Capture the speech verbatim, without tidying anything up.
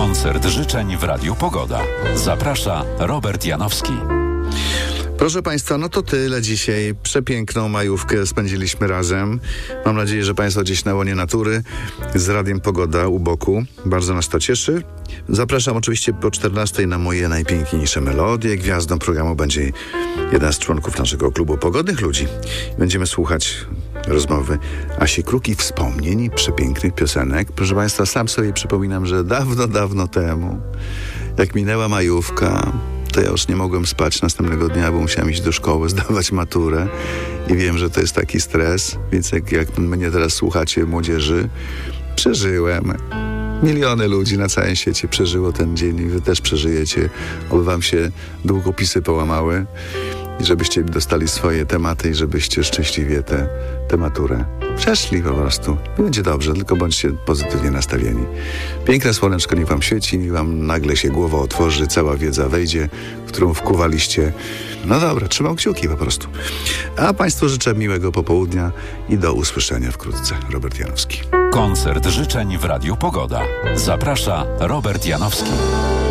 Koncert życzeń w Radiu Pogoda. Zaprasza Robert Janowski. Proszę Państwa, no to tyle dzisiaj. Przepiękną majówkę spędziliśmy razem. Mam nadzieję, że Państwo gdzieś na łonie natury z Radiem Pogoda u boku. Bardzo nas to cieszy. Zapraszam oczywiście po czternastej na moje najpiękniejsze melodie. Gwiazdą programu będzie jeden z członków naszego klubu Pogodnych Ludzi. Będziemy słuchać rozmowy Asi Kruk i wspomnień i przepięknych piosenek. Proszę Państwa, sam sobie przypominam, że dawno, dawno temu, jak minęła majówka, to ja już nie mogłem spać następnego dnia, bo musiałem iść do szkoły, zdawać maturę i wiem, że to jest taki stres, więc jak, jak mnie teraz słuchacie, młodzieży, przeżyłem. Miliony ludzi na całym świecie przeżyło ten dzień i wy też przeżyjecie. Oby wam się długopisy połamały i żebyście dostali swoje tematy i żebyście szczęśliwie tę te maturę przeszli po prostu. Będzie dobrze, tylko bądźcie pozytywnie nastawieni. Piękne słoneczko niech wam świeci, niech wam nagle się głowa otworzy, cała wiedza wejdzie, w którą wkuwaliście. No dobra, trzymam kciuki po prostu. A Państwu życzę miłego popołudnia i do usłyszenia wkrótce. Robert Janowski. Koncert życzeń w Radiu Pogoda. Zaprasza Robert Janowski.